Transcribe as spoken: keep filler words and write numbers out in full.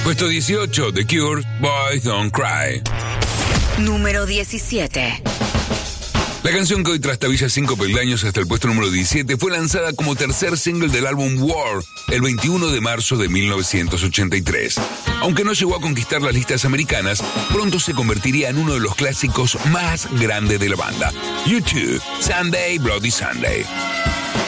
Puesto dieciocho, The Cure, Boys Don't Cry. Número diecisiete. La canción que hoy trastabilla cinco peldaños hasta el puesto número diecisiete fue lanzada como tercer single del álbum War el veintiuno de marzo de mil novecientos ochenta y tres. Aunque no llegó a conquistar las listas americanas, pronto se convertiría en uno de los clásicos más grandes de la banda. U dos, Sunday, Bloody Sunday.